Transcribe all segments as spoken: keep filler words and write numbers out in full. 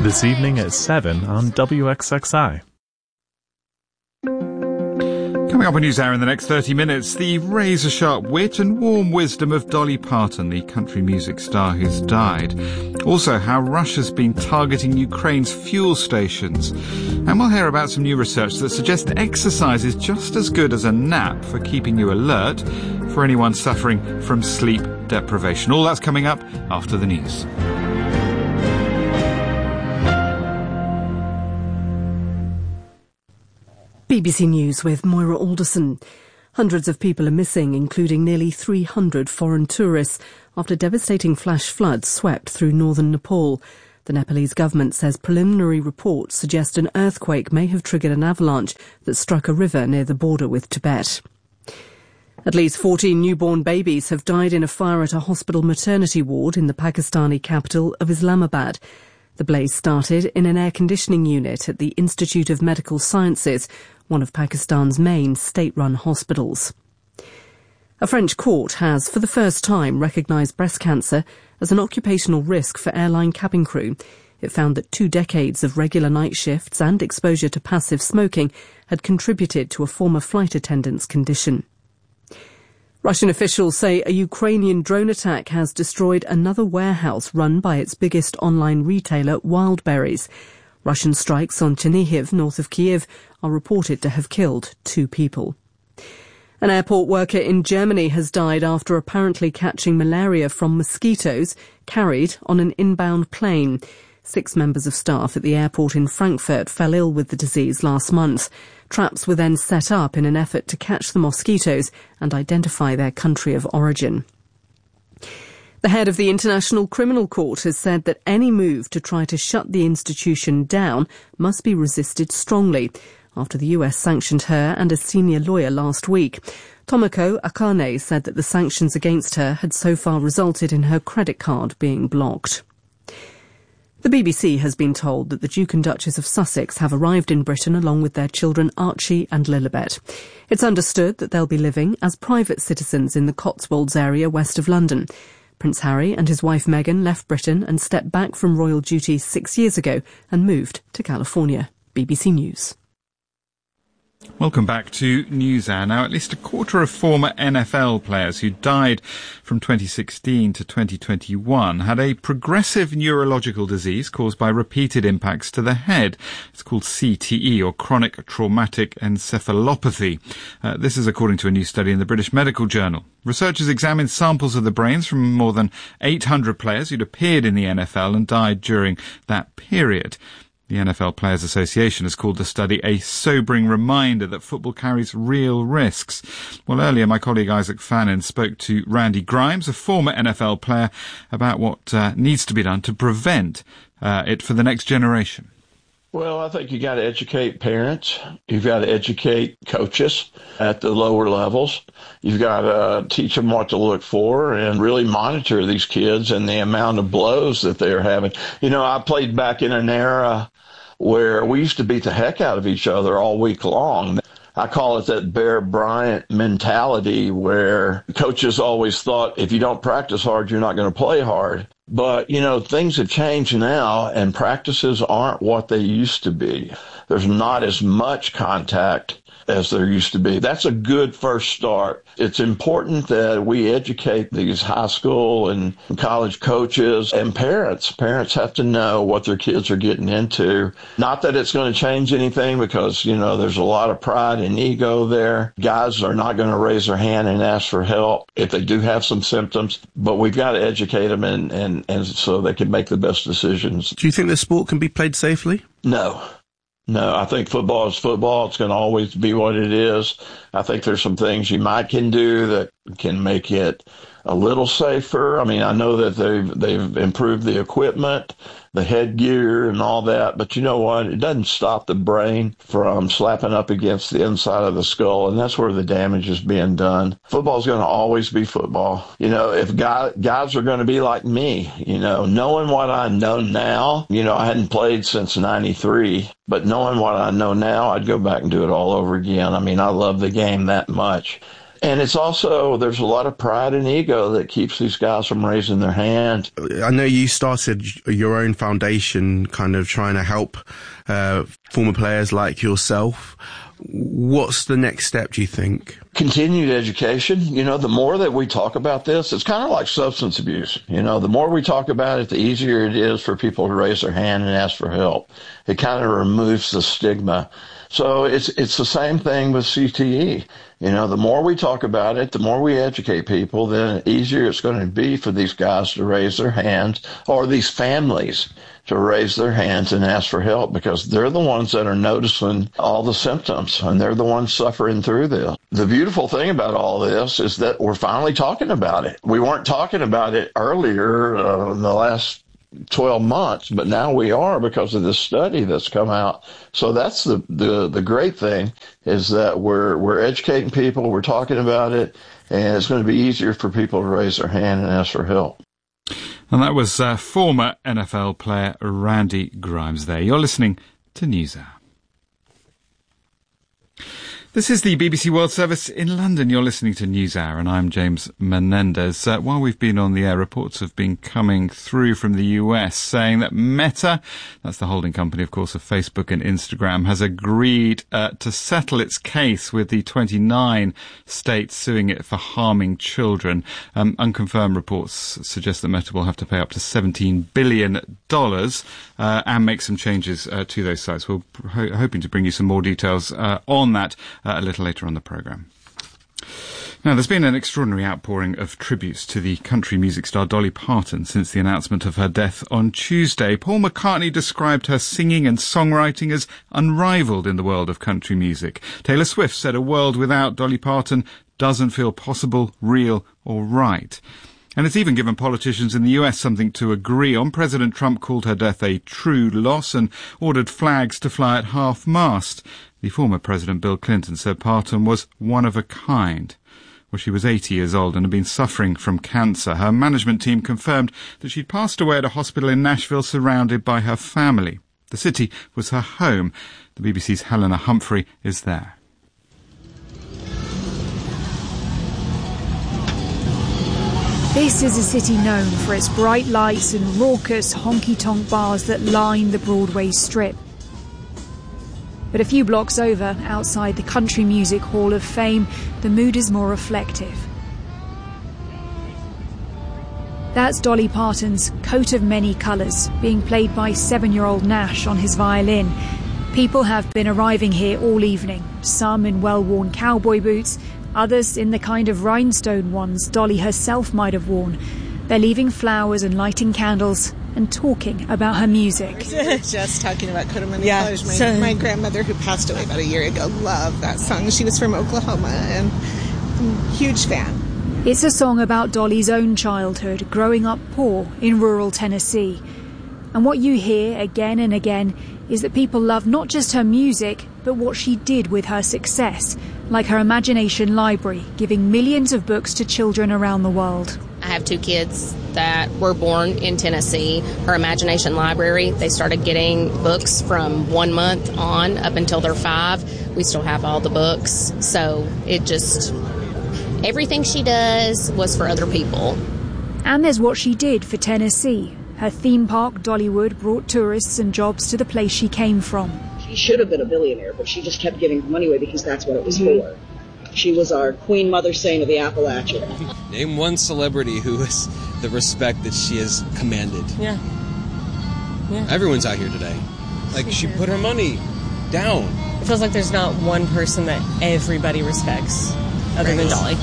This evening at seven on W X X I. Coming up on NewsHour in the next thirty minutes, the razor-sharp wit and warm wisdom of Dolly Parton, the country music star who's died. Also, how Russia's been targeting Ukraine's fuel stations. And we'll hear about some new research that suggests exercise is just as good as a nap for keeping you alert for anyone suffering from sleep deprivation. All that's coming up after the news. B B C News with Moira Alderson. Hundreds of people are missing, including nearly three hundred foreign tourists, after devastating flash floods swept through northern Nepal. The Nepalese government says preliminary reports suggest an earthquake may have triggered an avalanche that struck a river near the border with Tibet. At least fourteen newborn babies have died in a fire at a hospital maternity ward in the Pakistani capital of Islamabad. The blaze started in an air conditioning unit at the Institute of Medical Sciences, one of Pakistan's main state-run hospitals. A French court has, for the first time, recognised breast cancer as an occupational risk for airline cabin crew. It found that two decades of regular night shifts and exposure to passive smoking had contributed to a former flight attendant's condition. Russian officials say a Ukrainian drone attack has destroyed another warehouse run by its biggest online retailer, Wildberries. Russian strikes on Chernihiv, north of Kiev, are reported to have killed two people. An airport worker in Germany has died after apparently catching malaria from mosquitoes carried on an inbound plane. Six members of staff at the airport in Frankfurt fell ill with the disease last month. Traps were then set up in an effort to catch the mosquitoes and identify their country of origin. The head of the International Criminal Court has said that any move to try to shut the institution down must be resisted strongly after the U S sanctioned her and a senior lawyer last week. Tomoko Akane said that the sanctions against her had so far resulted in her credit card being blocked. The B B C has been told that the Duke and Duchess of Sussex have arrived in Britain along with their children Archie and Lilibet. It's understood that they'll be living as private citizens in the Cotswolds area west of London. Prince Harry and his wife Meghan left Britain and stepped back from royal duties six years ago and moved to California. B B C News. Welcome back to NewsHour. Now, at least a quarter of former N F L players who died from twenty sixteen to twenty twenty-one had a progressive neurological disease caused by repeated impacts to the head. It's called C T E, or chronic traumatic encephalopathy. Uh, this is according to a new study in the British Medical Journal. Researchers examined samples of the brains from more than eight hundred players who'd appeared in the N F L and died during that period. The N F L Players Association has called the study a sobering reminder that football carries real risks. Well, earlier my colleague Isaac Fannin spoke to Randy Grimes, a former N F L player, about what uh, needs to be done to prevent uh, it for the next generation. Well, I think you got to educate parents. You've got to educate coaches at the lower levels. You've got to teach them what to look for and really monitor these kids and the amount of blows that they're having. You know, I played back in an era where we used to beat the heck out of each other all week long. I call it that Bear Bryant mentality where coaches always thought if you don't practice hard, you're not going to play hard. But, you know, things have changed now and practices aren't what they used to be. There's not as much contact as there used to be. That's a good first start. It's important that we educate these high school and college coaches and parents. Parents have to know what their kids are getting into. Not that it's going to change anything because, you know, there's a lot of pride and ego there. Guys are not going to raise their hand and ask for help if they do have some symptoms, but we've got to educate them and, and, and so they can make the best decisions. Do you think the sport can be played safely? No. No, I think football is football. It's going to always be what it is. I think there's some things you might can do that can make it a little safer. I mean, I know that they've they've improved the equipment, the headgear and all that, but you know what? It doesn't stop the brain from slapping up against the inside of the skull, and that's where the damage is being done. Football is going to always be football. You know, if guys, guys are going to be like me, you know, knowing what I know now, you know, I hadn't played since ninety-three, but knowing what I know now, I'd go back and do it all over again. I mean, I love the game that much. And it's also, there's a lot of pride and ego that keeps these guys from raising their hand. I know you started your own foundation kind of trying to help uh, former players like yourself. What's the next step, do you think? Continued education. You know, the more that we talk about this, it's kind of like substance abuse. You know, the more we talk about it, the easier it is for people to raise their hand and ask for help. It kind of removes the stigma. So it's it's the same thing with C T E. You know, the more we talk about it, the more we educate people, then the easier it's going to be for these guys to raise their hands, or these families to raise their hands and ask for help, because they're the ones that are noticing all the symptoms, and they're the ones suffering through this. The beautiful thing about all this is that we're finally talking about it. We weren't talking about it earlier uh, in the last twelve months, but now we are because of this study that's come out. So that's the, the, the great thing, is that we're, we're educating people, we're talking about it, and it's going to be easier for people to raise their hand and ask for help. And that was uh, former N F L player Randy Grimes there. You're listening to NewsHour. This is the B B C World Service in London. You're listening to NewsHour, and I'm James Menendez. Uh, while we've been on the air, reports have been coming through from the U S saying that Meta, that's the holding company, of course, of Facebook and Instagram, has agreed uh, to settle its case with the twenty-nine states suing it for harming children. Um, unconfirmed reports suggest that Meta will have to pay up to seventeen billion dollars uh, and make some changes uh, to those sites. We're ho- hoping to bring you some more details uh, on that Uh, a little later on the programme. Now, there's been an extraordinary outpouring of tributes to the country music star Dolly Parton since the announcement of her death on Tuesday. Paul McCartney described her singing and songwriting as unrivalled in the world of country music. Taylor Swift said a world without Dolly Parton doesn't feel possible, real or right. And it's even given politicians in the U S something to agree on. President Trump called her death a true loss and ordered flags to fly at half-mast. The former President Bill Clinton said Parton was one of a kind. Well, she was eighty years old and had been suffering from cancer. Her management team confirmed that she'd passed away at a hospital in Nashville surrounded by her family. The city was her home. The B B C's Helena Humphrey is there. This is a city known for its bright lights and raucous honky-tonk bars that line the Broadway Strip. But a few blocks over, outside the Country Music Hall of Fame, the mood is more reflective. That's Dolly Parton's Coat of Many Colours, being played by seven-year-old Nash on his violin. People have been arriving here all evening, some in well-worn cowboy boots, others in the kind of rhinestone ones Dolly herself might have worn. They're leaving flowers and lighting candles and talking about her music. Just talking about Coat of Many yeah, Colors. My, so my grandmother, who passed away about a year ago, loved that song. She was from Oklahoma, and I'm a huge fan. It's a song about Dolly's own childhood, growing up poor in rural Tennessee. And what you hear again and again is that people love not just her music, but what she did with her success, like her Imagination Library, giving millions of books to children around the world. I have two kids that were born in Tennessee. Her Imagination Library, they started getting books from one month on up until they're five. We still have all the books. So it just, everything she does was for other people. And there's what she did for Tennessee. Her theme park, Dollywood, brought tourists and jobs to the place she came from. She should have been a billionaire, but she just kept giving money away because that's what it was for. She was our Queen Mother Saint of the Appalachia. Name one celebrity who has the respect that she has commanded. Yeah. Yeah. Everyone's out here today. Like, she put her money down. It feels like there's not one person that everybody respects other right. than Dolly.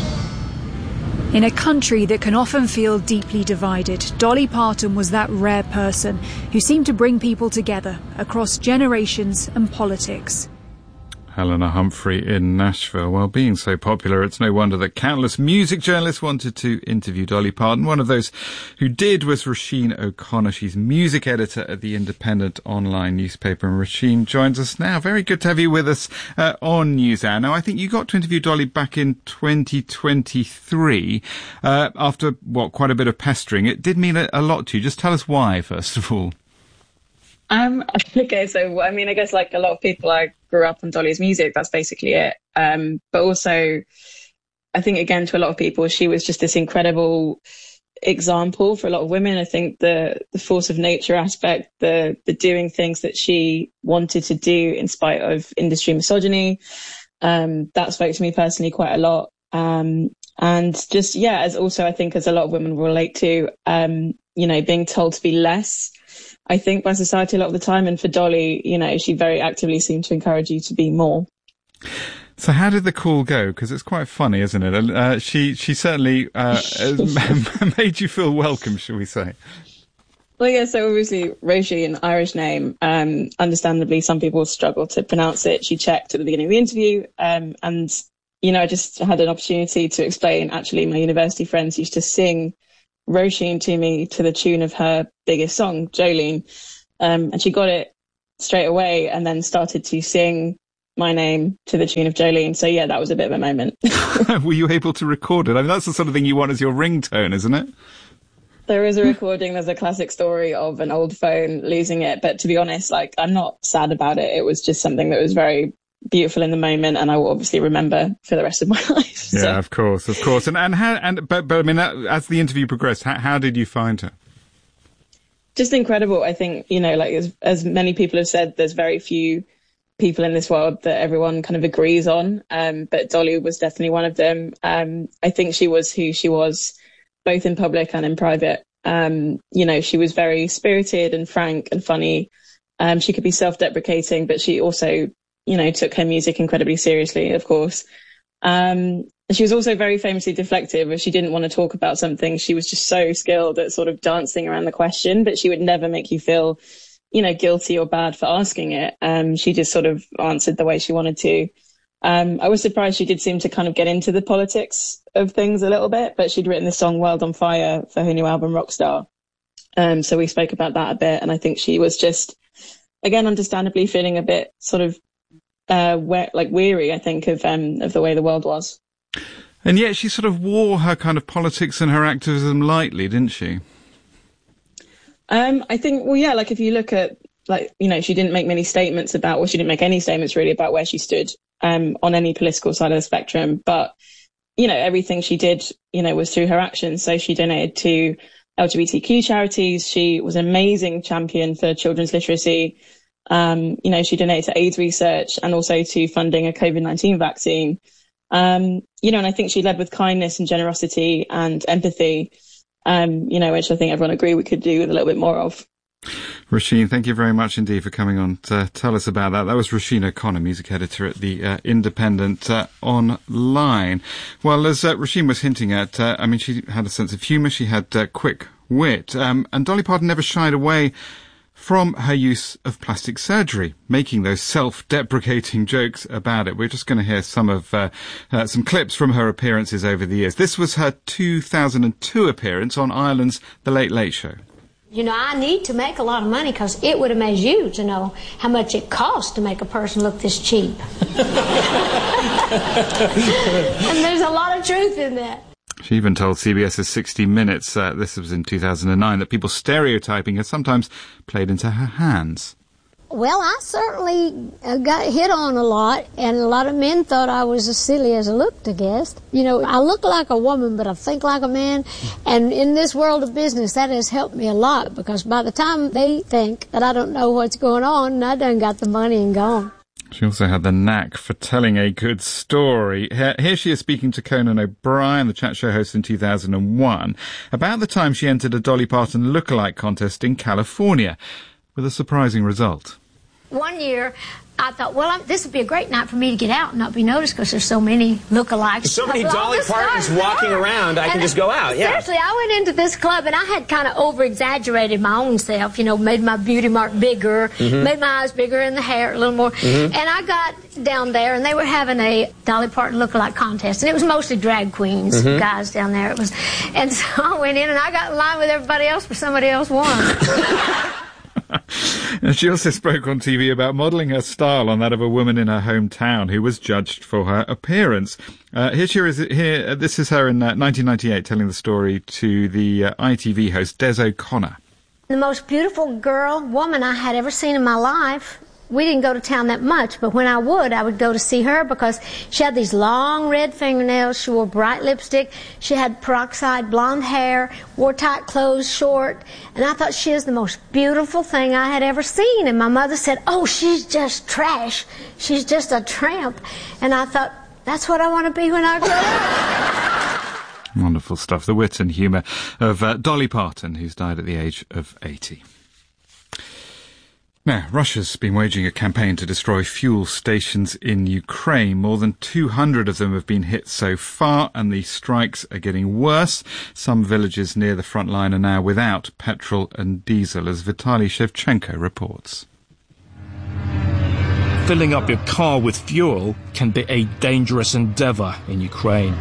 In a country that can often feel deeply divided, Dolly Parton was that rare person who seemed to bring people together across generations and politics. Helena Humphrey in Nashville. Well, being so popular, it's no wonder that countless music journalists wanted to interview Dolly Parton. One of those who did was Roisin O'Connor. She's music editor at the Independent online newspaper. And Roisin joins us now. Very good to have you with us uh, on NewsHour. Now, I think you got to interview Dolly back in twenty twenty-three uh, after, what, quite a bit of pestering. It did mean a, a lot to you. Just tell us why, first of all. Um, okay, so, I mean, I guess like a lot of people, I grew up on Dolly's music. That's basically it. Um, but also, I think, again, to a lot of people, she was just this incredible example for a lot of women. I think the the force of nature aspect, the the doing things that she wanted to do in spite of industry misogyny, um, that spoke to me personally quite a lot. Um, and just, yeah, as also I think as a lot of women will relate to, um, you know, being told to be less, I think, by society a lot of the time. And for Dolly, you know, she very actively seemed to encourage you to be more. So how did the call go? Because it's quite funny, isn't it? Uh, she she certainly uh, made you feel welcome, shall we say? Well, yeah, so obviously Roisin, an Irish name, um, understandably some people struggle to pronounce it. She checked at the beginning of the interview, um, and, you know, I just had an opportunity to explain, actually, my university friends used to sing Roisin to me to the tune of her biggest song, Jolene, um, and she got it straight away and then started to sing my name to the tune of Jolene. So yeah, that was a bit of a moment. Were you able to record it? I mean, that's the sort of thing you want as your ringtone, isn't it? There is a recording. There's a classic story of an old phone losing it. But to be honest, like, I'm not sad about it. It was just something that was very beautiful in the moment, and I will obviously remember for the rest of my life. Yeah, so. Of course, of course. And and how and but but I mean, as the interview progressed, how, how did you find her? Just incredible. I think, you know, like as as many people have said, there's very few people in this world that everyone kind of agrees on, um, but Dolly was definitely one of them. Um, I think she was who she was, both in public and in private. Um, you know, she was very spirited and frank and funny. Um, she could be self-deprecating, but she also, you know, took her music incredibly seriously, of course. Um, and she was also very famously deflective. If she didn't want to talk about something, she was just so skilled at sort of dancing around the question, but she would never make you feel, you know, guilty or bad for asking it. Um, she just sort of answered the way she wanted to. Um, I was surprised she did seem to kind of get into the politics of things a little bit, but she'd written the song World on Fire for her new album Rockstar. Um, so we spoke about that a bit. And I think she was just, again, understandably feeling a bit sort of, uh, we- like weary, I think, of, um, of the way the world was. And yet she sort of wore her kind of politics and her activism lightly, didn't she? Um, I think, well, yeah, like if you look at, like, you know, she didn't make many statements about, well, she didn't make any statements really about where she stood um, on any political side of the spectrum. But, you know, everything she did, you know, was through her actions. So she donated to L G B T Q charities. She was an amazing champion for children's literacy. Um, you know, she donated to AIDS research and also to funding a COVID nineteen vaccine. Um, you know, and I think she led with kindness and generosity and empathy. Um, you know, which I think everyone agreed we could do with a little bit more of. Roisin, thank you very much indeed for coming on to tell us about that. That was Roisin O'Connor, music editor at the uh, Independent uh, Online. Well, as uh, Roisin was hinting at, uh, I mean, she had a sense of humour, she had uh, quick wit, um, and Dolly Parton never shied away from her use of plastic surgery, making those self-deprecating jokes about it. We're just going to hear some of uh, uh, some clips from her appearances over the years. This was her two thousand two appearance on Ireland's The Late Late Show. You know, I need to make a lot of money because it would amaze you to know how much it costs to make a person look this cheap. And there's a lot of truth in that. She even told CBS's sixty minutes, uh, this was in two thousand nine, that people's stereotyping had sometimes played into her hands. Well, I certainly uh, got hit on a lot, and a lot of men thought I was as silly as I looked, I guess. You know, I look like a woman, but I think like a man, and in this world of business, that has helped me a lot, because by the time they think that I don't know what's going on, I done got the money and gone. She also had the knack for telling a good story. Here, here she is speaking to Conan O'Brien, the chat show host in two thousand one, about the time she entered a Dolly Parton lookalike contest in California, with a surprising result. One year, I thought, well, I'm, this would be a great night for me to get out and not be noticed because there's so many lookalikes. So many Dolly Partons walking around, I and can just go out, yeah. Seriously, I went into this club and I had kind of over-exaggerated my own self, you know, made my beauty mark bigger, mm-hmm. made my eyes bigger and the hair a little more. Mm-hmm. And I got down there and they were having a Dolly Parton lookalike contest. And it was mostly drag queens, mm-hmm. guys down there. It was, And so I went in and I got in line with everybody else, but somebody else won. And she also spoke on T V about modelling her style on that of a woman in her hometown who was judged for her appearance. Uh, here she is. Here, uh, this is her in uh, nineteen ninety-eight, telling the story to the uh, I T V host Des O'Connor. The most beautiful girl, woman I had ever seen in my life we didn't go to town that much, but when I would, I would go to see her because she had these long red fingernails, she wore bright lipstick, she had peroxide blonde hair, wore tight clothes, short, and I thought she was the most beautiful thing I had ever seen. And my mother said, oh, she's just trash. She's just a tramp. And I thought, that's what I want to be when I grow up. Wonderful stuff. The wit and humour of uh, Dolly Parton, who's died at the age of eighty. Now, Russia's been waging a campaign to destroy fuel stations in Ukraine. More than two hundred of them have been hit so far, and the strikes are getting worse. Some villages near the front line are now without petrol and diesel, as Vitaly Shevchenko reports. Filling up your car with fuel can be a dangerous endeavour in Ukraine.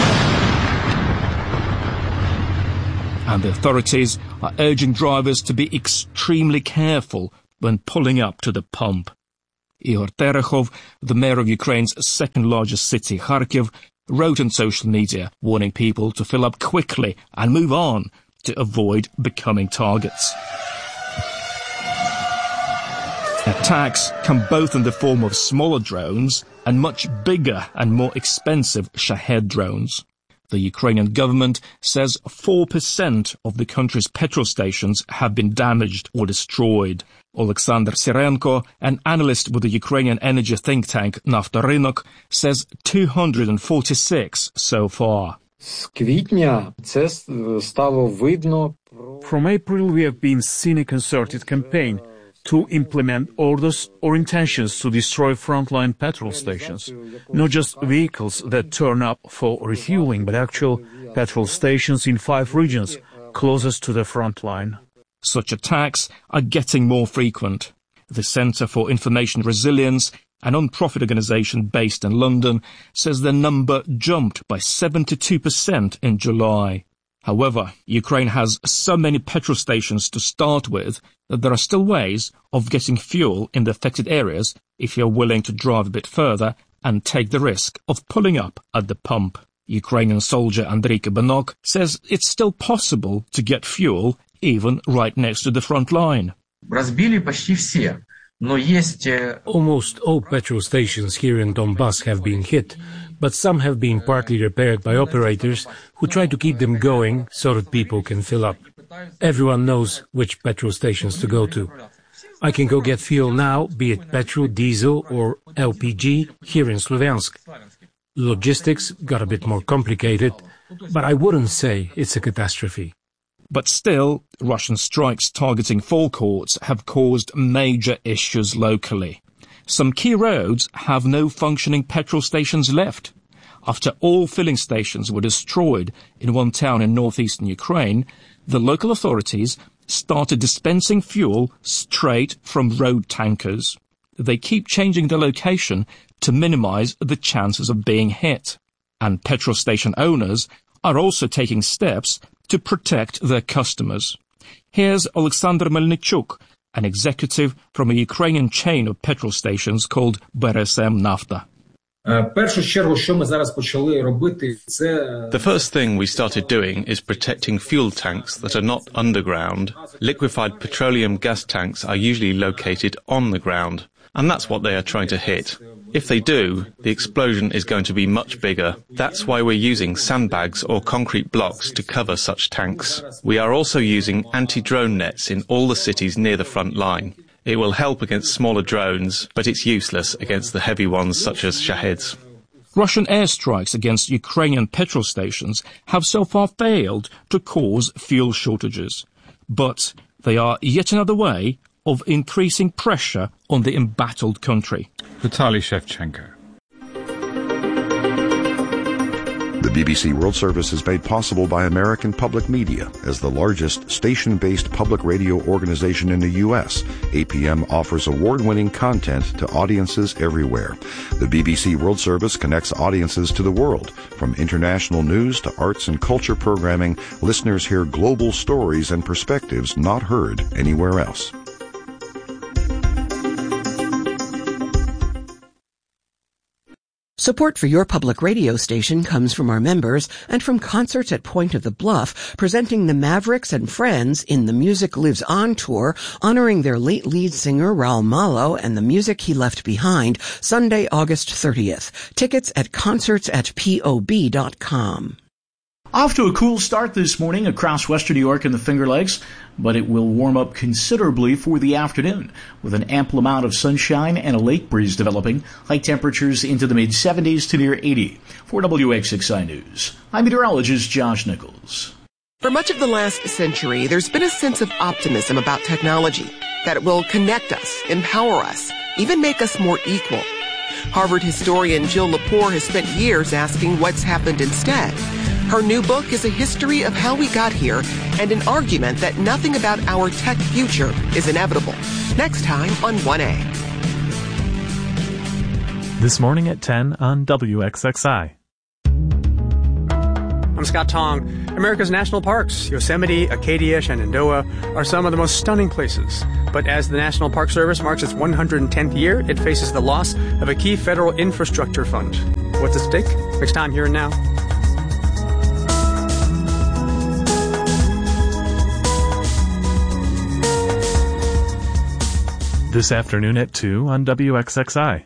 And the authorities are urging drivers to be extremely careful when pulling up to the pump. Ihor Terechov, the mayor of Ukraine's second-largest city, Kharkiv, wrote on social media warning people to fill up quickly and move on to avoid becoming targets. Attacks come both in the form of smaller drones and much bigger and more expensive Shahed drones. The Ukrainian government says four percent of the country's petrol stations have been damaged or destroyed. Alexander Sirenko, an analyst with the Ukrainian energy think tank Naftorynok, says two hundred forty-six so far. From April, we have been seeing a concerted campaign to implement orders or intentions to destroy frontline petrol stations. Not just vehicles that turn up for refueling, but actual petrol stations in five regions closest to the front line. Such attacks are getting more frequent. The Centre for Information Resilience, a non-profit organisation based in London, says the number jumped by seventy-two percent in July. However, Ukraine has so many petrol stations to start with that there are still ways of getting fuel in the affected areas if you're willing to drive a bit further and take the risk of pulling up at the pump. Ukrainian soldier Andriy Kabanok says it's still possible to get fuel even right next to the front line. Almost all petrol stations here in Donbass have been hit, but some have been partly repaired by operators who try to keep them going so that people can fill up. Everyone knows which petrol stations to go to. I can go get fuel now, be it petrol, diesel or L P G, here in Slovyansk. Logistics got a bit more complicated, but I wouldn't say it's a catastrophe. But still, Russian strikes targeting forecourts have caused major issues locally. Some key roads have no functioning petrol stations left. After all filling stations were destroyed in one town in northeastern Ukraine, the local authorities started dispensing fuel straight from road tankers. They keep changing the location to minimize the chances of being hit. And petrol station owners are also taking steps to protect their customers. Here's Alexander Melnichuk, an executive from a Ukrainian chain of petrol stations called B R S M Nafta. The first thing we started doing is protecting fuel tanks that are not underground. Liquefied petroleum gas tanks are usually located on the ground, and that's what they are trying to hit. If they do, the explosion is going to be much bigger. That's why we're using sandbags or concrete blocks to cover such tanks. We are also using anti-drone nets in all the cities near the front line. It will help against smaller drones, but it's useless against the heavy ones such as Shaheds. Russian airstrikes against Ukrainian petrol stations have so far failed to cause fuel shortages. But they are yet another way of increasing pressure on the embattled country. Vitaly Shevchenko. The B B C World Service is made possible by American Public Media. As the largest station-based public radio organization in the U S, A P M offers award-winning content to audiences everywhere. The B B C World Service connects audiences to the world. From international news to arts and culture programming, listeners hear global stories and perspectives not heard anywhere else. Support for your public radio station comes from our members and from concerts at Point of the Bluff, presenting the Mavericks and Friends in the Music Lives On tour, honoring their late lead singer Raul Malo and the music he left behind, Sunday, August thirtieth. Tickets at concerts at P O B dot com. Off to a cool start this morning across western New York and the Finger Lakes, but it will warm up considerably for the afternoon with an ample amount of sunshine and a lake breeze developing. High temperatures into the mid seventies to near eighty. For W X X I News, I'm meteorologist Josh Nichols. For much of the last century, there's been a sense of optimism about technology, that it will connect us, empower us, even make us more equal. Harvard historian Jill Lepore has spent years asking what's happened instead. Her new book is a history of how we got here and an argument that nothing about our tech future is inevitable. Next time on one A. This morning at ten on W X X I. I'm Scott Tong. America's national parks, Yosemite, Acadia, Shenandoah, are some of the most stunning places. But as the National Park Service marks its one hundred tenth year, it faces the loss of a key federal infrastructure fund. What's at stake? Next time, here and now. This afternoon at two on W X X I.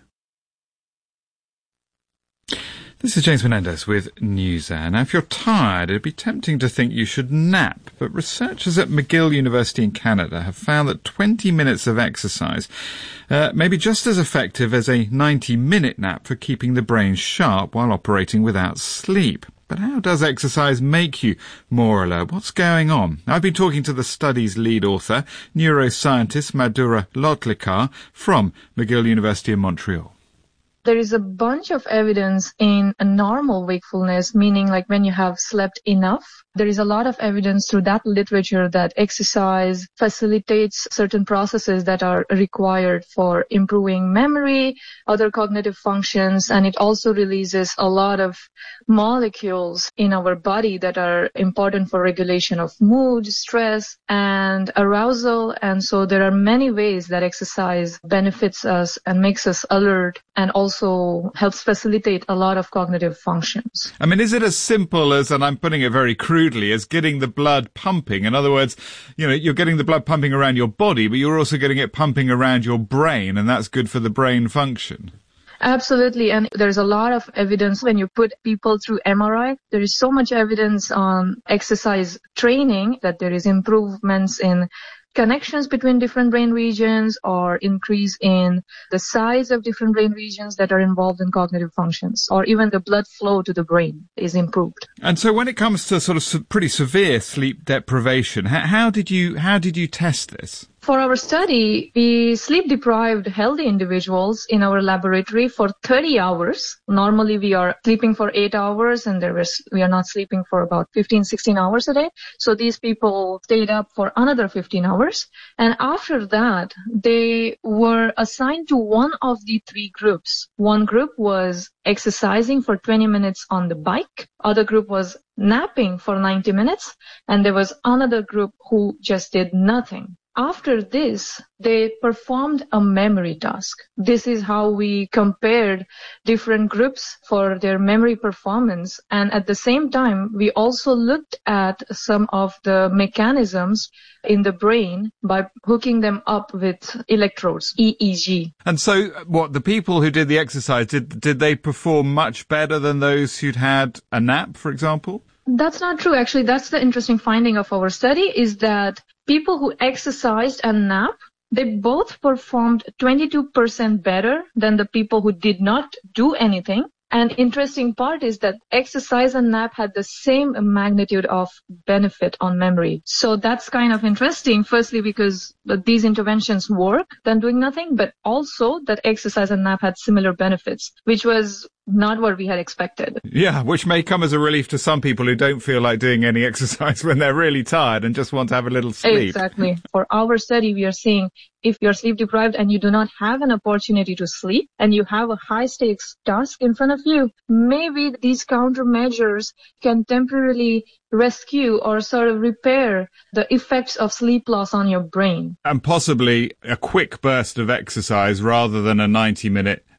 This is James Menendez with NewsHour. Now, if you're tired, it'd be tempting to think you should nap, but researchers at McGill University in Canada have found that twenty minutes of exercise uh, may be just as effective as a ninety-minute nap for keeping the brain sharp while operating without sleep. But how does exercise make you more alert? What's going on? I've been talking to the study's lead author, neuroscientist Madhura Lotlikar from McGill University in Montreal. There is a bunch of evidence in a normal wakefulness, meaning like when you have slept enough. There is a lot of evidence through that literature that exercise facilitates certain processes that are required for improving memory, other cognitive functions, and it also releases a lot of molecules in our body that are important for regulation of mood, stress, and arousal. And so there are many ways that exercise benefits us and makes us alert and also helps facilitate a lot of cognitive functions. I mean, is it as simple as, and I'm putting it very crudely, as getting the blood pumping? In other words, you know, you're getting the blood pumping around your body, but you're also getting it pumping around your brain, and that's good for the brain function. Absolutely. And there's a lot of evidence when you put people through M R I. There is so much evidence on exercise training that there is improvements in connections between different brain regions or increase in the size of different brain regions that are involved in cognitive functions, or even the blood flow to the brain is improved. And so when it comes to sort of pretty severe sleep deprivation, how, how did you how did you test this? For our study, we sleep-deprived healthy individuals in our laboratory for thirty hours. Normally, we are sleeping for eight hours, and there is, we are not sleeping for about fifteen, sixteen hours a day. So these people stayed up for another fifteen hours. And after that, they were assigned to one of the three groups. One group was exercising for twenty minutes on the bike. Other group was napping for ninety minutes. And there was another group who just did nothing. After this, they performed a memory task. This is how we compared different groups for their memory performance. And at the same time, we also looked at some of the mechanisms in the brain by hooking them up with electrodes, E E G. And so what, the people who did the exercise, did, did they perform much better than those who'd had a nap, for example? That's not true. Actually, that's the interesting finding of our study, is that people who exercised and nap, they both performed twenty-two percent better than the people who did not do anything. And interesting part is that exercise and nap had the same magnitude of benefit on memory. So that's kind of interesting, firstly, because these interventions work than doing nothing, but also that exercise and nap had similar benefits, which was not what we had expected. Yeah, which may come as a relief to some people who don't feel like doing any exercise when they're really tired and just want to have a little sleep. Exactly. For our study, we are seeing if you're sleep deprived and you do not have an opportunity to sleep and you have a high stakes task in front of you, maybe these countermeasures can temporarily rescue or sort of repair the effects of sleep loss on your brain. And possibly a quick burst of exercise rather than a ninety minute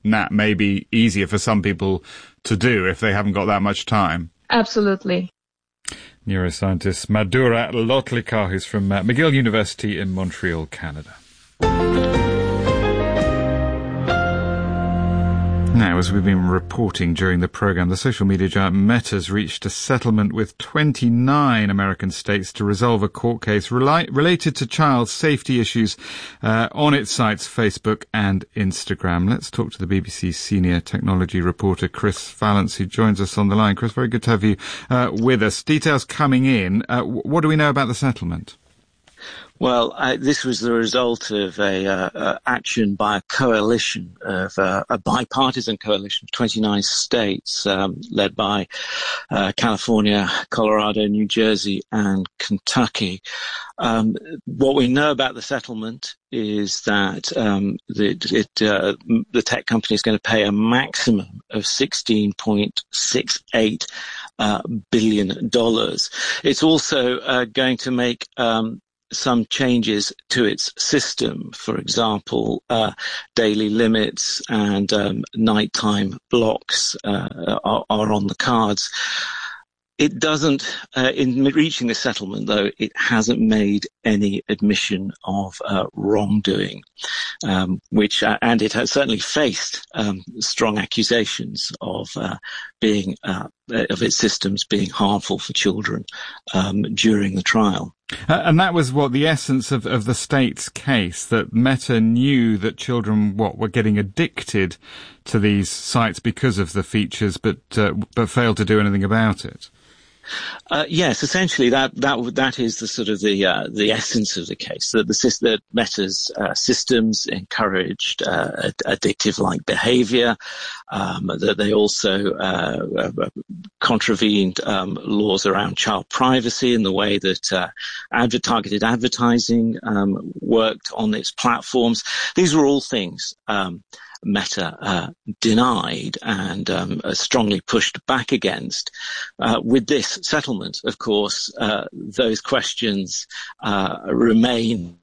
nap may be easier for some people to do if they haven't got that much time. Absolutely. Neuroscientist Madhura Lotlika, who's from uh, McGill University in Montreal, Canada. Now, as we've been reporting during the programme, the social media giant Meta's reached a settlement with twenty-nine American states to resolve a court case rela- related to child safety issues uh, on its sites Facebook and Instagram. Let's talk to the B B C senior technology reporter Chris Vallance, who joins us on the line. Chris, very good to have you uh, with us. Details coming in. Uh, what do we know about the settlement? Well, uh, this was the result of a uh, uh, action by a coalition of uh, a bipartisan coalition of twenty-nine states, um, led by uh, California, Colorado, New Jersey, and Kentucky. Um, what we know about the settlement is that um, the, it, uh, the tech company is going to pay a maximum of sixteen point six eight uh, billion dollars. It's also uh, going to make um, some changes to its system. For example, uh, daily limits and um, nighttime blocks uh, are, are on the cards. It doesn't, uh, in reaching the settlement, though, it hasn't made any admission of uh, wrongdoing, um, which, uh, and it has certainly faced um, strong accusations of uh, being, uh, of its systems being harmful for children um, during the trial. Uh, and that was what the essence of, of the state's case, that Meta knew that children, what, were getting addicted to these sites because of the features, but uh, but failed to do anything about it. Uh, yes, essentially that that that is the sort of the uh, the essence of the case. That the that Meta's uh, systems encouraged uh, addictive-like behaviour. Um, that they also uh, contravened um, laws around child privacy in the way that uh, adver- targeted advertising um, worked on its platforms. These were all things Um, Meta uh, denied and um, uh, strongly pushed back against. Uh, with this settlement, of course, uh, those questions uh, remain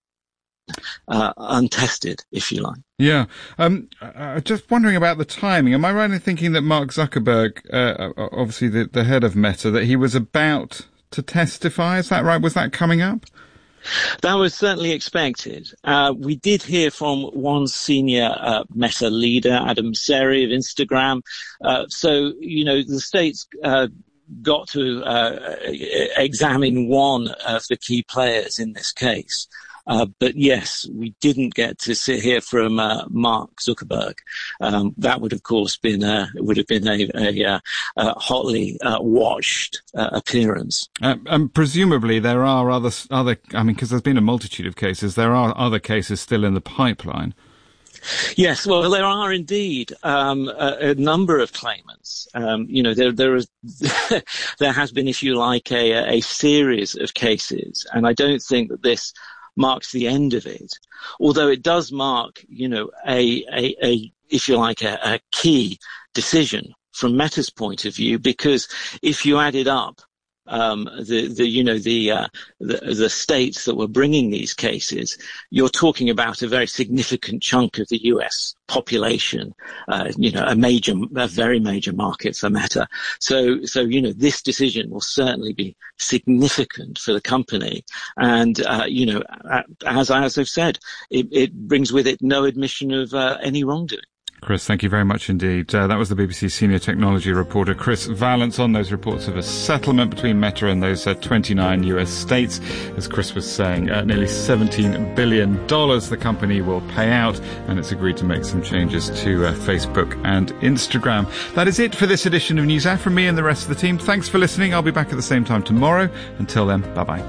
uh, untested, if you like. Yeah. Um, uh, just wondering about the timing. Am I right in thinking that Mark Zuckerberg, uh, obviously the, the head of Meta, that he was about to testify? Is that right? Was that coming up? That was certainly expected. Uh, we did hear from one senior uh, Meta leader, Adam Mosseri of Instagram. Uh, so, you know, the states uh, got to uh, examine one of the key players in this case. Uh, but yes, we didn't get to sit here from uh, Mark Zuckerberg. Um, that would, of course, been uh, would have been a, a, a, a hotly uh, watched uh, appearance. Uh, and presumably, there are other other. I mean, because there's been a multitude of cases, there are other cases still in the pipeline. Yes, well, there are indeed um, a, a number of claimants. Um, you know, there there is there has been, if you like, a, a series of cases, and I don't think that this marks the end of it, although it does mark, you know, a, a, a if you like, a, a key decision from Meta's point of view, because if you added up um, the, the, you know, the, uh, the, the states that were bringing these cases, you're talking about a very significant chunk of the U S population, uh, you know, a major, a very major market for Meta. So, so, you know, this decision will certainly be significant for the company. And, uh, you know, as, as I've said, it, it brings with it no admission of uh, any wrongdoing. Chris, thank you very much indeed. Uh, that was the B B C senior technology reporter Chris Vallance on those reports of a settlement between Meta and those uh, twenty-nine U S states. As Chris was saying, uh, nearly seventeen billion dollars the company will pay out, and it's agreed to make some changes to uh, Facebook and Instagram. That is it for this edition of NewsHour from me and the rest of the team. Thanks for listening. I'll be back at the same time tomorrow. Until then, bye-bye.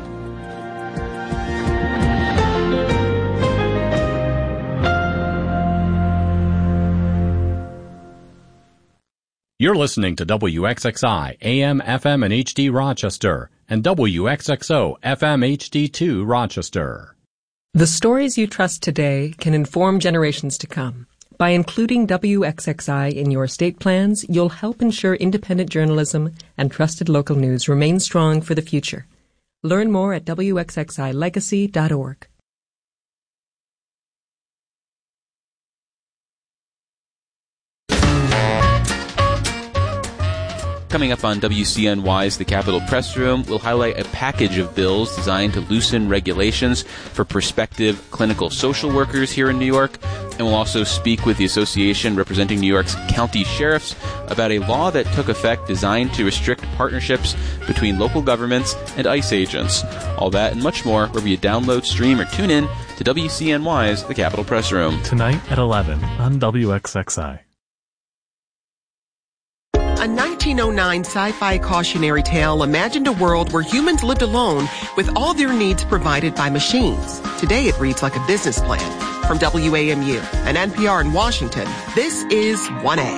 You're listening to W X X I, A M, F M, and H D Rochester, and W X X O, F M, H D two Rochester. The stories you trust today can inform generations to come. By including W X X I in your estate plans, you'll help ensure independent journalism and trusted local news remain strong for the future. Learn more at W X X I legacy dot org. Coming up on W C N Y's The Capitol Press Room, we'll highlight a package of bills designed to loosen regulations for prospective clinical social workers here in New York. And we'll also speak with the association representing New York's county sheriffs about a law that took effect designed to restrict partnerships between local governments and ICE agents. All that and much more wherever you download, stream, or tune in to W C N Y's The Capitol Press Room. Tonight at eleven on W X X I. A nineteen oh nine sci-fi cautionary tale imagined a world where humans lived alone with all their needs provided by machines. Today it reads like a business plan. From W A M U and N P R in Washington, this is one A.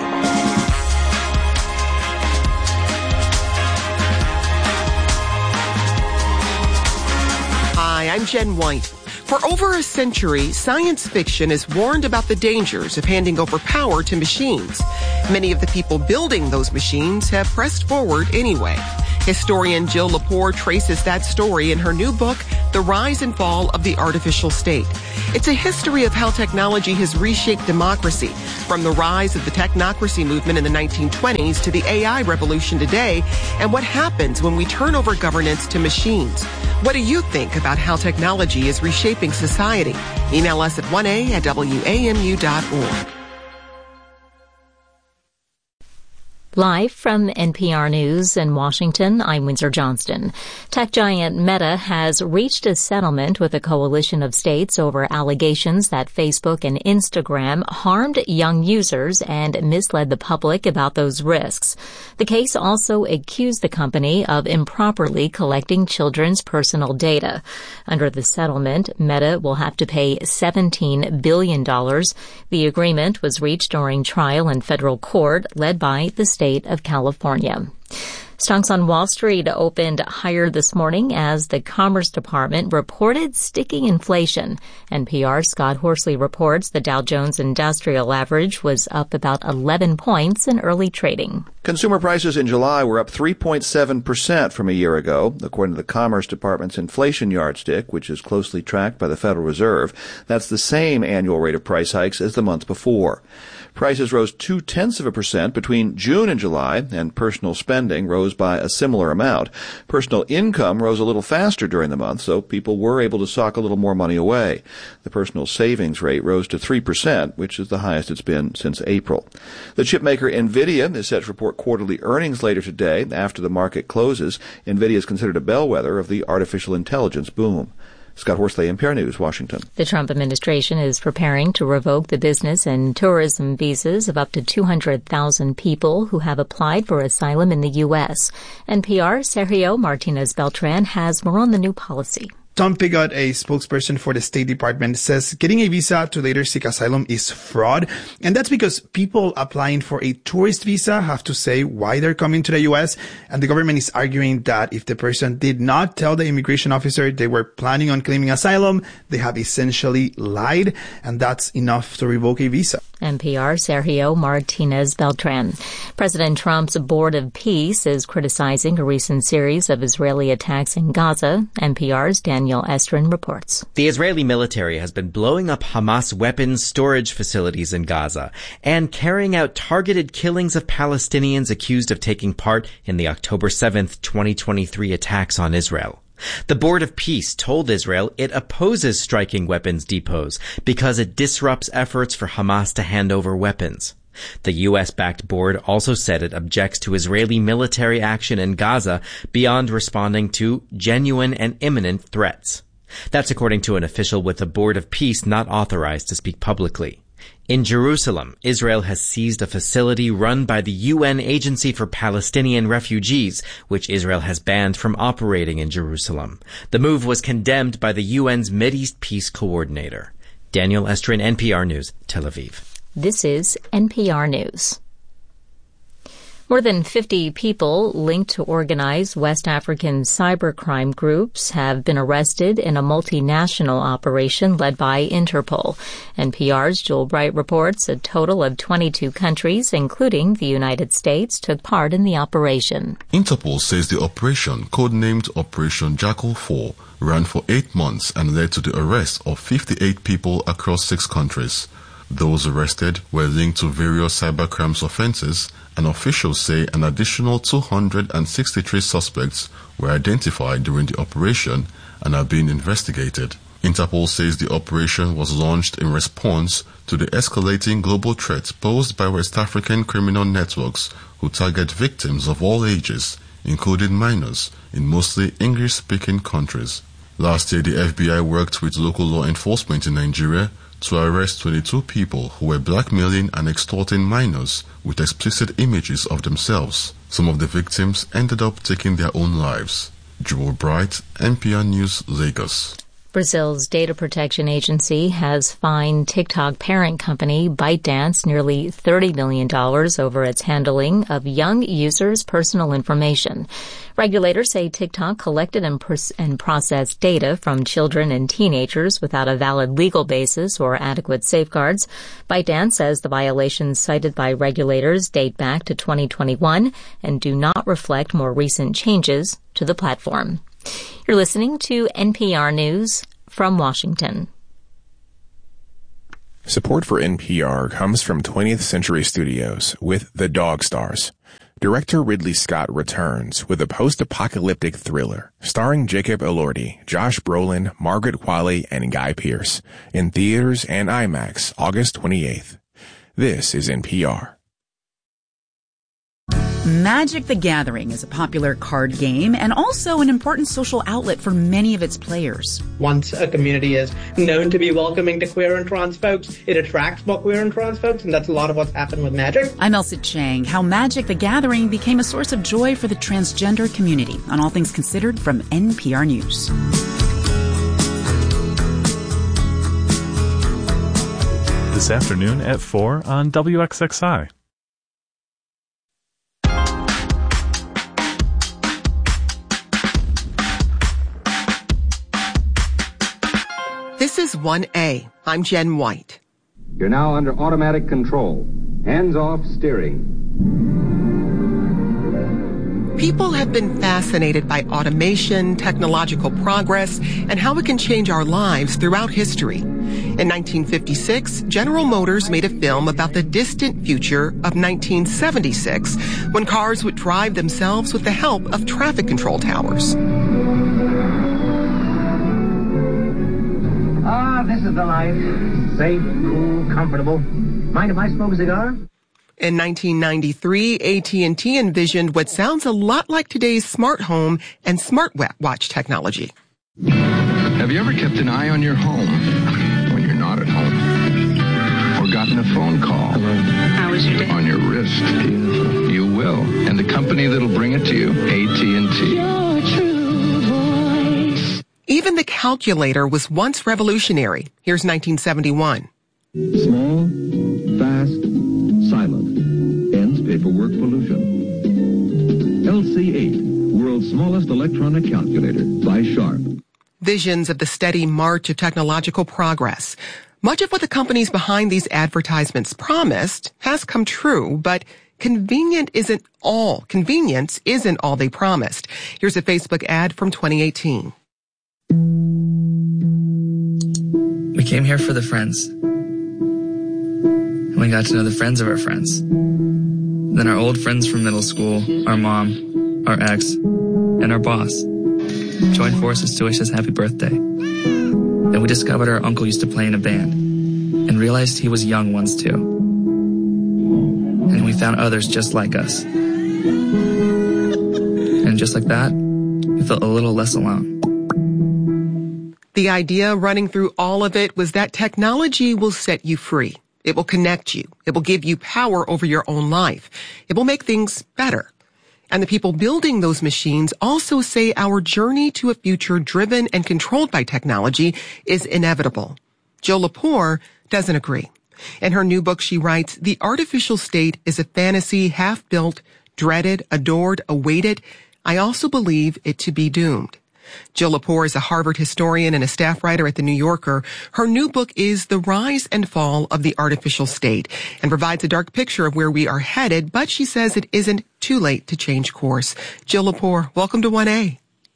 Hi, I'm Jen White. For over a century, science fiction has warned about the dangers of handing over power to machines. Many of the people building those machines have pressed forward anyway. Historian Jill Lepore traces that story in her new book, The Rise and Fall of the Artificial State. It's a history of how technology has reshaped democracy, from the rise of the technocracy movement in the nineteen twenties to the A I revolution today, and what happens when we turn over governance to machines. What do you think about how technology is reshaping society? Email us at one A at W A M U dot org. Live from N P R News in Washington, I'm Windsor Johnston. Tech giant Meta has reached a settlement with a coalition of states over allegations that Facebook and Instagram harmed young users and misled the public about those risks. The case also accused the company of improperly collecting children's personal data. Under the settlement, Meta will have to pay seventeen billion dollars. The agreement was reached during trial in federal court led by the state of California. Stocks on Wall Street opened higher this morning as the Commerce Department reported sticky inflation. N P R's Scott Horsley reports the Dow Jones Industrial Average was up about eleven points in early trading. Consumer prices in July were up three point seven percent from a year ago, according to the Commerce Department's inflation yardstick, which is closely tracked by the Federal Reserve. That's the same annual rate of price hikes as the month before. Prices rose two-tenths of a percent between June and July, and personal spending rose by a similar amount. Personal income rose a little faster during the month, so people were able to sock a little more money away. The personal savings rate rose to three percent, which is the highest it's been since April. The chipmaker NVIDIA is set to report quarterly earnings later today after the market closes. NVIDIA is considered a bellwether of the artificial intelligence boom. Scott Horsley, N P R News, Washington. The Trump administration is preparing to revoke the business and tourism visas of up to two hundred thousand people who have applied for asylum in the U S. N P R's Sergio Martinez Beltran has more on the new policy. Tom Pigott, a spokesperson for the State Department, says getting a visa to later seek asylum is fraud. And that's because people applying for a tourist visa have to say why they're coming to the U S. And the government is arguing that if the person did not tell the immigration officer they were planning on claiming asylum, they have essentially lied. And that's enough to revoke a visa. N P R Sergio Martinez Beltran. President Trump's Board of Peace is criticizing a recent series of Israeli attacks in Gaza. N P R's Daniel Estrin reports. The Israeli military has been blowing up Hamas weapons storage facilities in Gaza and carrying out targeted killings of Palestinians accused of taking part in the October seventh, twenty twenty-three attacks on Israel. The Board of Peace told Israel it opposes striking weapons depots because it disrupts efforts for Hamas to hand over weapons. The U S-backed board also said it objects to Israeli military action in Gaza beyond responding to genuine and imminent threats. That's according to an official with the Board of Peace not authorized to speak publicly. In Jerusalem, Israel has seized a facility run by the U N Agency for Palestinian Refugees, which Israel has banned from operating in Jerusalem. The move was condemned by the U N's Mideast Peace Coordinator. Daniel Estrin, N P R News, Tel Aviv. This is N P R News. More than fifty people linked to organized West African cybercrime groups have been arrested in a multinational operation led by Interpol. N P R's Joel Bright reports a total of twenty-two countries, including the United States, took part in the operation. Interpol says the operation, codenamed Operation Jackal four, ran for eight months and led to the arrest of fifty-eight people across six countries. Those arrested were linked to various cybercrime offenses and officials say an additional two hundred sixty-three suspects were identified during the operation and are being investigated. Interpol says the operation was launched in response to the escalating global threat posed by West African criminal networks who target victims of all ages, including minors, in mostly English-speaking countries. Last year, the F B I worked with local law enforcement in Nigeria to arrest twenty-two people who were blackmailing and extorting minors with explicit images of themselves. Some of the victims ended up taking their own lives. Joel Bright, N P R News, Lagos. Brazil's data protection agency has fined TikTok parent company ByteDance nearly thirty million dollars over its handling of young users' personal information. Regulators say TikTok collected and, pers- and processed data from children and teenagers without a valid legal basis or adequate safeguards. ByteDance says the violations cited by regulators date back to twenty twenty-one and do not reflect more recent changes to the platform. You're listening to N P R News from Washington. Support for N P R comes from twentieth Century Studios with The Dog Stars. Director Ridley Scott returns with a post-apocalyptic thriller starring Jacob Elordi, Josh Brolin, Margaret Qualley, and Guy Pearce in theaters and IMAX August twenty-eighth. This is N P R. Magic the Gathering is a popular card game and also an important social outlet for many of its players. Once a community is known to be welcoming to queer and trans folks, it attracts more queer and trans folks, and that's a lot of what's happened with Magic. I'm Elsa Chang. How Magic the Gathering became a source of joy for the transgender community on All Things Considered from N P R News. This afternoon at four on W X X I. This is one A. I'm Jen White. You're now under automatic control. Hands-off steering. People have been fascinated by automation, technological progress, and how it can change our lives throughout history. In nineteen fifty-six, General Motors made a film about the distant future of nineteen seventy-six, when cars would drive themselves with the help of traffic control towers. Ah, this is the life. Safe, cool, comfortable. Mind if I smoke a cigar? In nineteen ninety-three, A T and T envisioned what sounds a lot like today's smart home and smartwatch technology. Have you ever kept an eye on your home when you're not at home? Or gotten a phone call? Hello. How was your day? On your wrist. Beautiful. You will. And the company that'll bring it to you, A T and T. Your true voice. Even the calculator was once revolutionary. Here's nineteen seventy-one. Small, fast, silent. Ends paperwork pollution. L C eight, world's smallest electronic calculator by Sharp. Visions of the steady march of technological progress. Much of what the companies behind these advertisements promised has come true, but convenient isn't all. Convenience isn't all they promised. Here's a Facebook ad from twenty eighteen. We came here for the friends. And we got to know the friends of our friends. Then our old friends from middle school, our mom, our ex, and our boss joined forces to wish us happy birthday. Then we discovered our uncle used to play in a band and realized he was young once too. And we found others just like us. And just like that, we felt a little less alone. The idea running through all of it was that technology will set you free. It will connect you. It will give you power over your own life. It will make things better. And the people building those machines also say our journey to a future driven and controlled by technology is inevitable. Jill Lepore doesn't agree. In her new book, she writes, "The artificial state is a fantasy half-built, dreaded, adored, awaited. I also believe it to be doomed." Jill Lepore is a Harvard historian and a staff writer at The New Yorker. Her new book is The Rise and Fall of the Artificial State and provides a dark picture of where we are headed, but she says it isn't too late to change course. Jill Lepore, welcome to one A.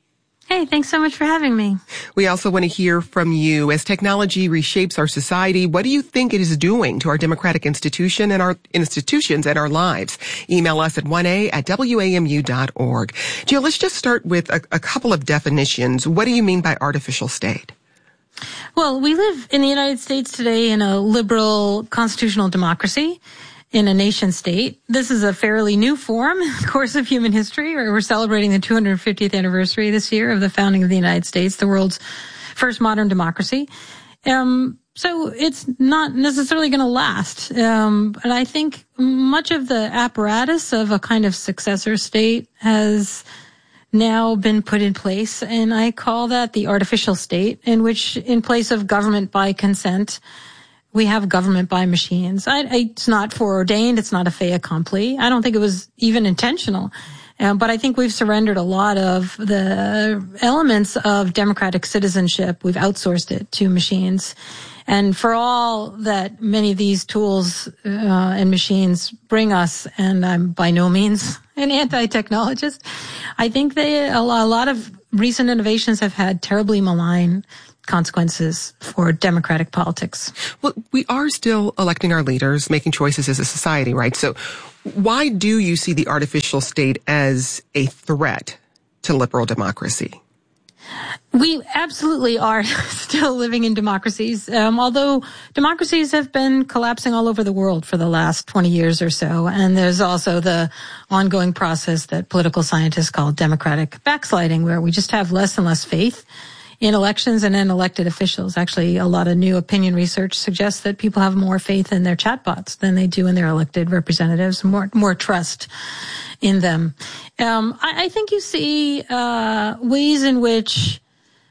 Hey, thanks so much for having me. We also want to hear from you. As technology reshapes our society, what do you think it is doing to our democratic institution and our institutions and our lives? Email us at one a at w a m u dot org. Jill, let's just start with a, a couple of definitions. What do you mean by artificial state? Well, we live in the United States today in a liberal constitutional democracy, in a nation state. This is a fairly new form, course of human history. We're celebrating the two hundred fiftieth anniversary this year of the founding of the United States, the world's first modern democracy. Um, so it's not necessarily going to last. Um, but I think much of the apparatus of a kind of successor state has now been put in place, and I call that the artificial state, in which, in place of government by consent, we have government by machines. I, I, it's not foreordained. It's not a fait accompli. I don't think it was even intentional. Um, but I think we've surrendered a lot of the elements of democratic citizenship. We've outsourced it to machines. And for all that many of these tools uh, and machines bring us, and I'm by no means an anti-technologist, I think they a lot of recent innovations have had terribly malign consequences for democratic politics. Well, we are still electing our leaders, making choices as a society, right? So why do you see the artificial state as a threat to liberal democracy? We absolutely are still living in democracies, um, although democracies have been collapsing all over the world for the last twenty years or so. And there's also the ongoing process that political scientists call democratic backsliding, where we just have less and less faith in elections and in elected officials. Actually, a lot of new opinion research suggests that people have more faith in their chatbots than they do in their elected representatives, more more trust in them. Um, I, I think you see uh, ways in which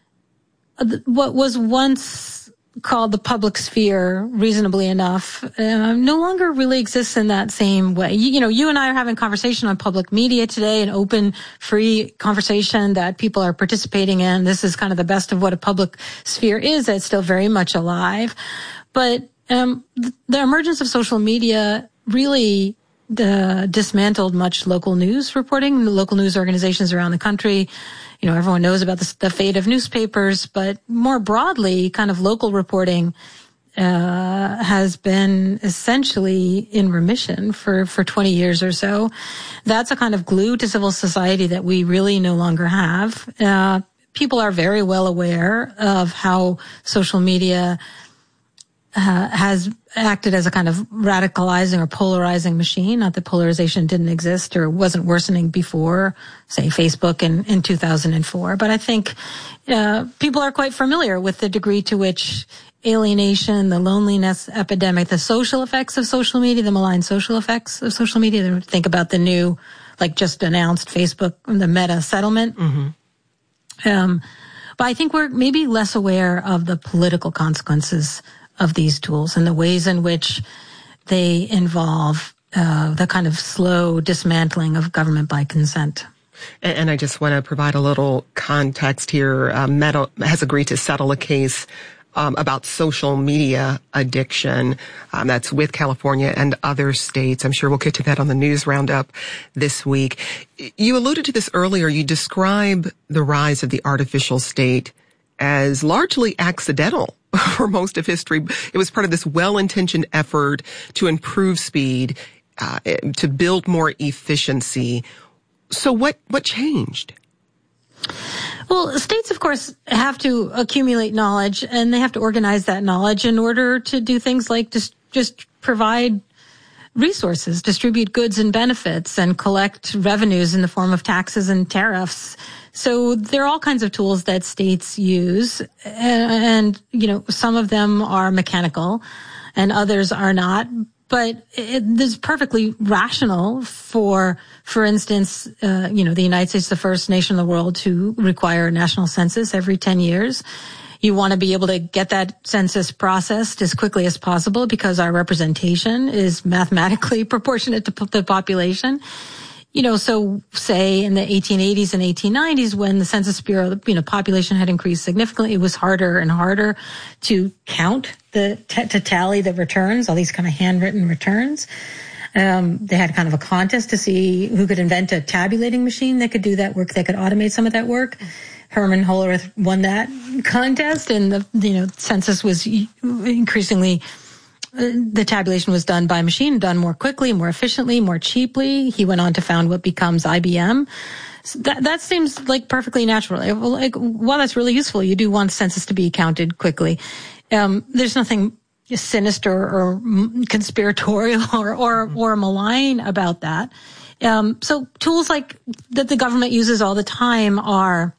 what was once called the public sphere, reasonably enough, uh, no longer really exists in that same way. You, you know, you and I are having conversation on public media today, an open, free conversation that people are participating in. This is kind of the best of what a public sphere is. It's still very much alive. But um, the emergence of social media really uh, dismantled much local news reporting. The local news organizations around the country, you know, everyone knows about the, the fate of newspapers, but more broadly, kind of local reporting uh has been essentially in remission for, for twenty years or so. That's a kind of glue to civil society that we really no longer have. Uh people are very well aware of how social media uh, has acted as a kind of radicalizing or polarizing machine. Not that polarization didn't exist or wasn't worsening before, say, Facebook in, in two thousand four. But I think uh people are quite familiar with the degree to which alienation, the loneliness epidemic, the social effects of social media, the malign social effects of social media. Think about the new, like just announced Facebook, the Meta settlement. Mm-hmm. Um, but I think we're maybe less aware of the political consequences of these tools and the ways in which they involve uh, the kind of slow dismantling of government by consent. And, and I just want to provide a little context here. Uh, Meta has agreed to settle a case Um, about social media addiction. Um, that's with California and other states. I'm sure we'll get to that on the news roundup this week. You alluded to this earlier. You describe the rise of the artificial state as largely accidental for most of history. It was part of this well-intentioned effort to improve speed, uh, to build more efficiency. So what, what changed? Well, states, of course, have to accumulate knowledge, and they have to organize that knowledge in order to do things like just, just provide resources, distribute goods and benefits, and collect revenues in the form of taxes and tariffs. So there are all kinds of tools that states use, and, and you know, some of them are mechanical, and others are not. But it, it is perfectly rational for, for instance, uh, you know, the United States is the first nation in the world to require a national census every ten years. You want to be able to get that census processed as quickly as possible because our representation is mathematically proportionate to the population. You know, so say in the eighteen eighties and eighteen nineties, when the Census Bureau, you know, population had increased significantly, it was harder and harder to count the, t- to tally the returns, all these kind of handwritten returns. Um, they had kind of a contest to see who could invent a tabulating machine that could do that work, that could automate some of that work. Herman Hollerith won that contest, and the you know census was increasingly, uh, the tabulation was done by machine, done more quickly, more efficiently, more cheaply. He went on to found what becomes I B M. So that that seems like perfectly natural. Like, well, that's really useful. You do want census to be counted quickly. Um, there's nothing sinister or conspiratorial or or, or malign about that. Um, so tools like that the government uses all the time are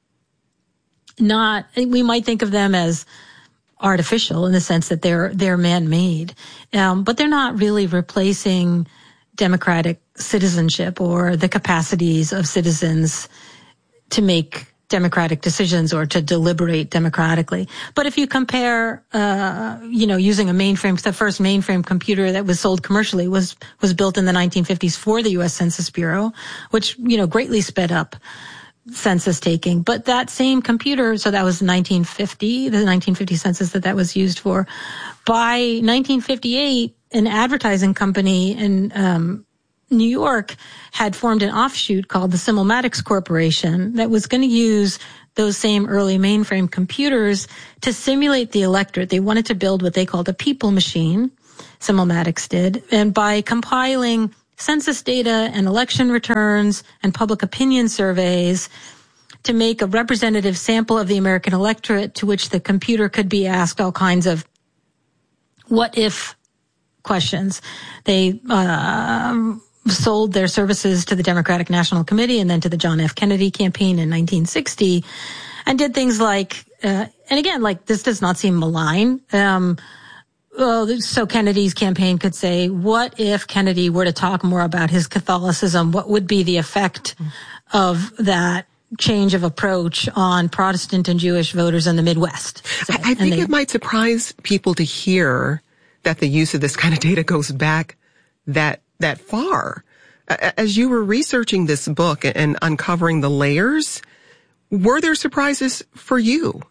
not, we might think of them as artificial in the sense that they're, they're man-made. Um, but they're not really replacing democratic citizenship or the capacities of citizens to make democratic decisions or to deliberate democratically. But if you compare, uh, you know, using a mainframe, the first mainframe computer that was sold commercially was, was built in the nineteen fifties for the U S Census Bureau, which, you know, greatly sped up census taking. But that same computer, so that was nineteen fifty, the nineteen fifty census that that was used for. By nineteen fifty-eight, an advertising company in, um, New York had formed an offshoot called the Simulmatics Corporation that was going to use those same early mainframe computers to simulate the electorate. They wanted to build what they called a people machine, Simulmatics did, and by compiling census data and election returns and public opinion surveys to make a representative sample of the American electorate to which the computer could be asked all kinds of what if questions. They, uh, sold their services to the Democratic National Committee and then to the John F. Kennedy campaign in nineteen sixty and did things like, uh, and again, like this does not seem malign. Um, well, so Kennedy's campaign could say, what if Kennedy were to talk more about his Catholicism? What would be the effect of that change of approach on Protestant and Jewish voters in the Midwest? So, I, I think they, it might surprise people to hear that the use of this kind of data goes back that that far. As you were researching this book and uncovering the layers, were there surprises for you?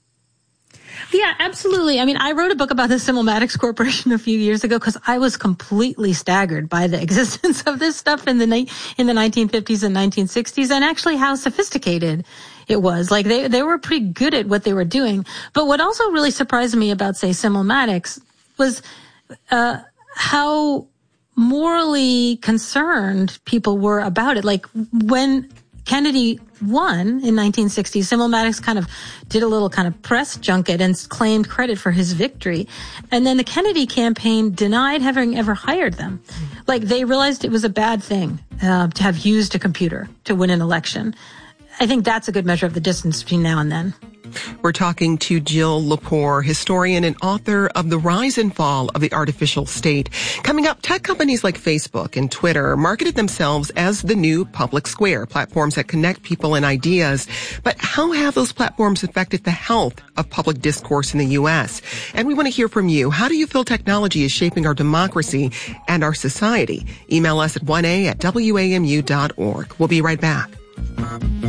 Yeah, absolutely. I mean, I wrote a book about the Simulmatics Corporation a few years ago because I was completely staggered by the existence of this stuff in the ni- in the nineteen fifties and nineteen sixties, and actually how sophisticated it was. Like they they were pretty good at what they were doing. But what also really surprised me about, say, Simulmatics was uh how morally concerned people were about it. Like when Kennedy won in nineteen sixty, Simulmatics kind of did a little kind of press junket and claimed credit for his victory. And then the Kennedy campaign denied having ever hired them. Like they realized it was a bad thing uh, to have used a computer to win an election. I think that's a good measure of the distance between now and then. We're talking to Jill Lepore, historian and author of The Rise and Fall of the Artificial State. Coming up, tech companies like Facebook and Twitter marketed themselves as the new public square, platforms that connect people and ideas. But how have those platforms affected the health of public discourse in the U S? And we want to hear from you. How do you feel technology is shaping our democracy and our society? Email us at one a at W A M U dot org. We'll be right back.